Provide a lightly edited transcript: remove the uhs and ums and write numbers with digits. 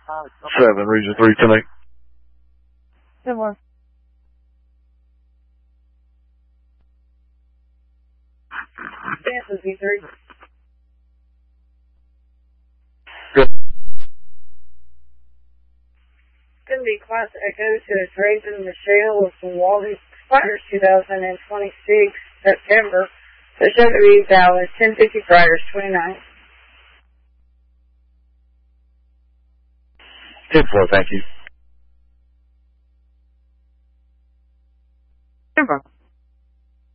7, Region 3, 10-8. 10-1. This is V3. Good. Going to be Class Echo to Draven Michelle with some Walden Spiders 2026, September. The show to be valid 1050 Fridays 29. 10-4, thank you.